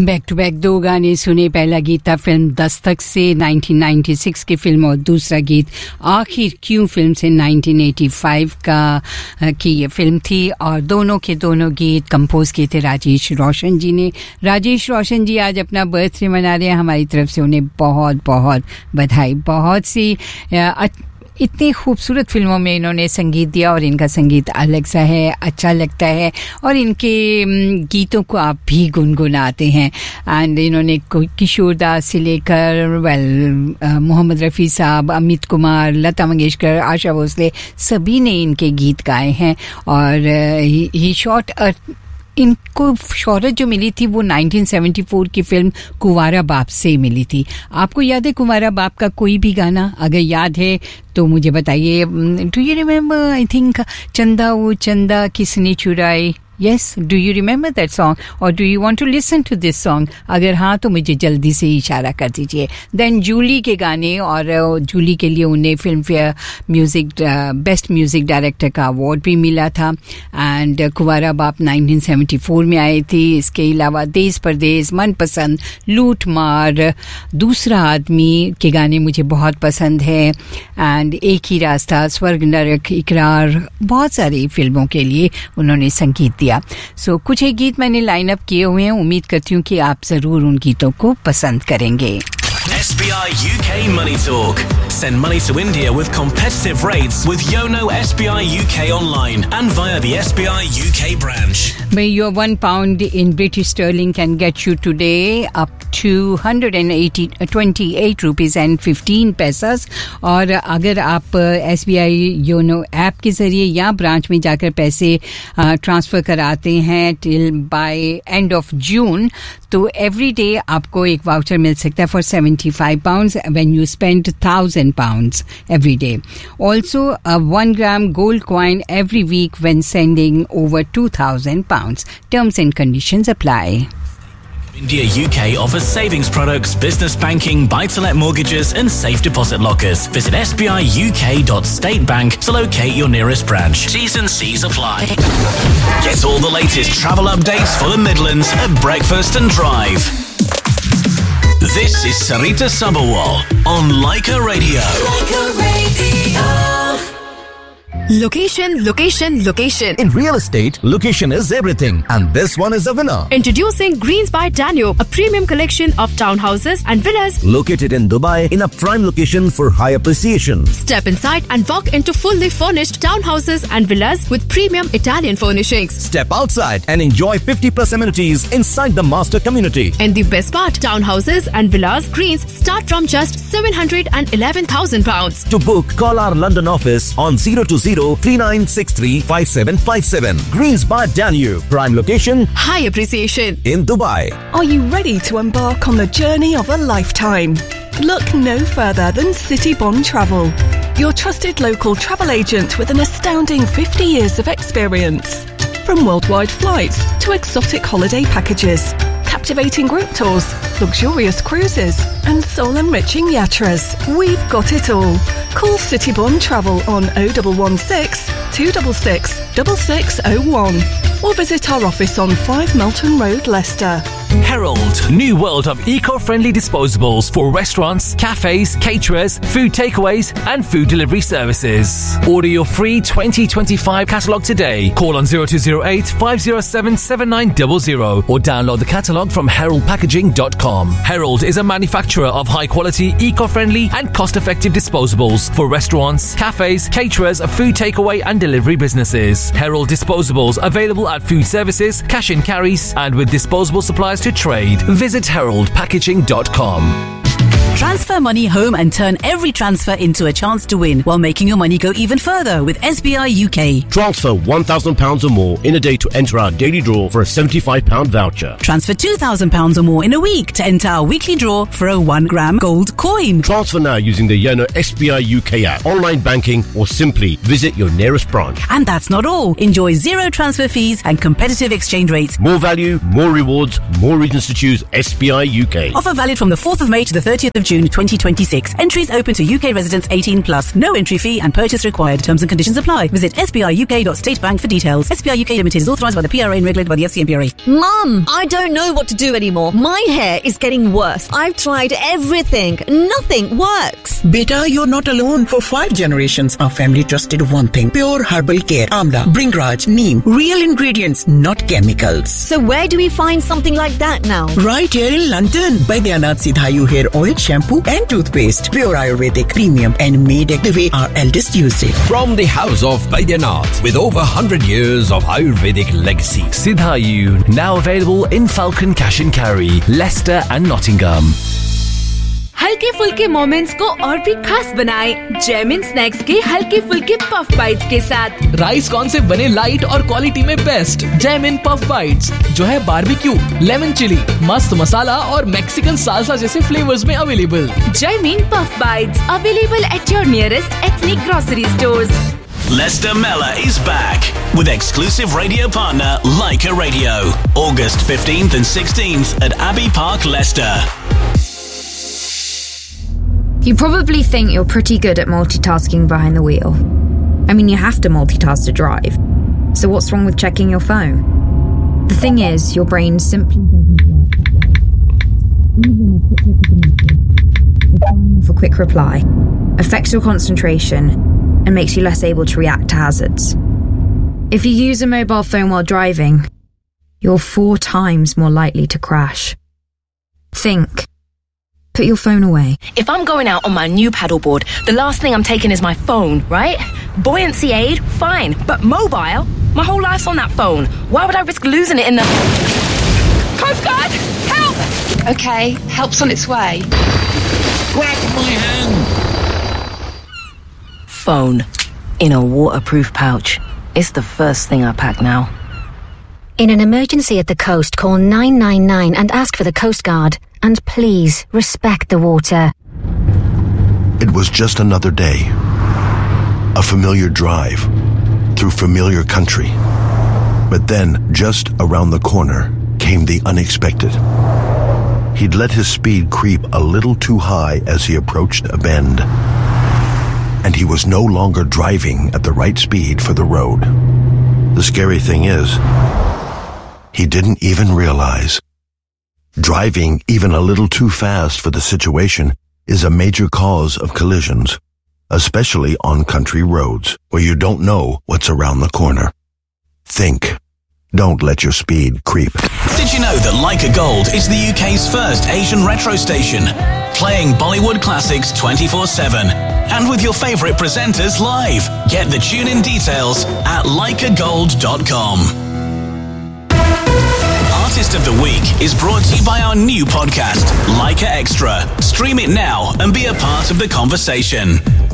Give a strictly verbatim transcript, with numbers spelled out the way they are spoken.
Back to back दो गाने सुने. पहला गीत था फिल्म दस्तक से नाइनटीन नाइंटी सिक्स की फिल्म और दूसरा गीत आखिर क्यों फिल्म से नाइनटीन एटी फाइव का की ये फिल्म थी. और दोनों के दोनों गीत कंपोज किए थे राजेश रोशन जी ने. राजेश रोशन जी आज अपना बर्थडे मना रहे हैं. हमारी तरफ से उन्हें बहुत बहुत बधाई. बहुत सी इतनी खूबसूरत फिल्मों में इन्होंने संगीत दिया और इनका संगीत अलग सा है, अच्छा लगता है और इनके गीतों को आप भी गुनगुनाते हैं. एंड इन्होंने किशोर दास से लेकर वेल मोहम्मद रफ़ी साहब, अमित कुमार, लता मंगेशकर, आशा भोसले सभी ने इनके गीत गाए हैं. और ही शॉट इनको शोहरत जो मिली थी वो नाइनटीन सेवेंटी फोर की फिल्म कुंवारा बाप से मिली थी. आपको याद है कुंवारा बाप का कोई भी गाना? अगर याद है तो मुझे बताइए. Do you remember? I think चंदा वो चंदा किसने चुराई. Yes, do you remember that song or do you want to listen to this song? अगर हाँ तो मुझे जल्दी से इशारा कर दीजिए. Then जूली के गाने, और जूली के लिए उन्हें film fair music best music director का अवार्ड भी मिला था. एंड कुंवारा बाप नाइनटीन सेवेंटी फोर में आई थी. इसके अलावा देश परदेश, मनपसंद, लूट मार, दूसरा आदमी के गाने मुझे बहुत पसंद है. एंड एक ही रास्ता, स्वर्ग नरक, इकरार, बहुत सारी फिल्मों के लिए उन्होंने संगीत दिया. सो so, कुछ एक गीत मैंने लाइन अप किए हुए हैं. उम्मीद करती हूँ कि आप जरूर उन गीतों को पसंद करेंगे. S B I U K Money Talk. Send money to India with competitive rates with Yono S B I U K online and via the S B I U K branch. Your one pound in British sterling can get you today up to one hundred twenty-eight rupees and fifteen paisas. और अगर आप S B I YONO app के जरिए या branch में जाकर पैसे transfer कराते हैं till bye end of June, तो एवरी डे आपको एक वाउचर मिल सकता है for seventy-five pounds when you spend one thousand pounds every day. Also, a one gram gold coin every week when sending over two thousand pounds. Terms and conditions apply. India U K offers savings products, business banking, buy-to-let mortgages and safe deposit lockers. Visit s b i u k dot state bank to locate your nearest branch. T's and C's apply. Get all the latest travel updates for the Midlands at Breakfast and Drive. This is Sarita Sabharwal on Leica Radio. Leica Radio. Location, location, location. In real estate, location is everything. And this one is the winner. Introducing Greens by Danube, a premium collection of townhouses and villas located in Dubai in a prime location for high appreciation. Step inside and walk into fully furnished townhouses and villas with premium Italian furnishings. Step outside and enjoy fifty plus amenities inside the master community. And the best part, townhouses and villas Greens start from just seven hundred eleven thousand pounds. To book, call our London office on zero two zero three nine six three five seven five seven. Greens by Danube, prime location, high appreciation in Dubai. Are you ready to embark on the journey of a lifetime? Look no further than City Bond Travel, your trusted local travel agent with an astounding fifty years of experience. From worldwide flights to exotic holiday packages, captivating group tours, luxurious cruises and soul-enriching yatras, we've got it all. Call City Bond Travel on oh one one six, two six six, six six oh one or visit our office on five Melton Road, Leicester. Herald, new world of eco-friendly disposables for restaurants, cafes, caterers, food takeaways and food delivery services. Order your free twenty twenty-five catalogue today. Call on zero two zero eight, five zero seven, seven nine zero zero or download the catalogue from herald packaging dot com. Herald is a manufacturer of high-quality, eco-friendly and cost-effective disposables for restaurants, cafes, caterers, food takeaway and delivery businesses. Herald disposables available at food services, cash and carries and with disposable supplies to trade. Visit herald packaging dot com. Transfer money home and turn every transfer into a chance to win while making your money go even further with S B I U K. Transfer one thousand pounds or more in a day to enter our daily draw for a seventy-five pound voucher. Transfer two thousand pounds or more in a week to enter our weekly draw for a one gram gold coin. Transfer now using the Yono S B I U K app, online banking or simply visit your nearest branch. And that's not all. Enjoy zero transfer fees and competitive exchange rates. More value, more rewards, more reasons to choose S B I U K. Offer valid from the fourth of May to the thirtieth of of June twenty twenty-six. Entries open to U K residents eighteen plus. No entry fee and purchase required. Terms and conditions apply. Visit s b i u k dot state bank for details. S B I U K Limited is authorised by the P R A and regulated by the F C M P R A. Mum, I don't know what to do anymore. My hair is getting worse. I've tried everything. Nothing works. Beta, you're not alone. For five generations, our family trusted one thing. Pure herbal care. Amla, Bringraj, Neem. Real ingredients, not chemicals. So where do we find something like that now? Right here in London. Baidyanath Sidhayu hair oil, shampoo and toothpaste. Pure Ayurvedic, premium and made the way our eldest used it. From the house of Baidyanath, with over one hundred years of Ayurvedic legacy. Sidhayu, now available in Falcon Cash and Carry, Leicester and Nottingham. हल्के फुल्के moments को और भी खास बनाएं Jaimin snacks के हल्के फुल्के पफ बाइट्स के साथ। राइस कॉर्न से बने लाइट और क्वालिटी में बेस्ट जैमिन पफ बाइट्स, जो है बारबेक्यू, लेमन चिली, मस्त मसाला और मैक्सिकन साल्सा जैसे फ्लेवर्स में available. Jaimin puff bytes available at your nearest ethnic grocery stores. Leicester Mella is back with exclusive radio partner Leica Radio, August fifteenth and sixteenth at Abbey Park, Leicester. You probably think you're pretty good at multitasking behind the wheel. I mean, you have to multitask to drive. So what's wrong with checking your phone? The thing is, your brain simply for quick reply, affects your concentration, and makes you less able to react to hazards. If you use a mobile phone while driving, you're four times more likely to crash. Think. Put your phone away. If I'm going out on my new paddleboard, the last thing I'm taking is my phone, right? Buoyancy aid, fine. But mobile? My whole life's on that phone. Why would I risk losing it in the... Coast Guard! Help! Okay, help's on its way. Grab my hand! Phone. In a waterproof pouch. It's the first thing I pack now. In an emergency at the coast, call nine nine nine and ask for the Coast Guard. And please, respect the water. It was just another day. A familiar drive through familiar country. But then, just around the corner, came the unexpected. He'd let his speed creep a little too high as he approached a bend. And he was no longer driving at the right speed for the road. The scary thing is, he didn't even realize. Driving even a little too fast for the situation is a major cause of collisions, especially on country roads where you don't know what's around the corner. Think. Don't let your speed creep. Did you know that Leica Gold is the U K's first Asian retro station, playing Bollywood classics twenty-four seven and with your favourite presenters live? Get the tune-in details at leica gold dot com. Artist of the Week is brought to you by our new podcast, Leica Extra. Stream it now and be a part of the conversation.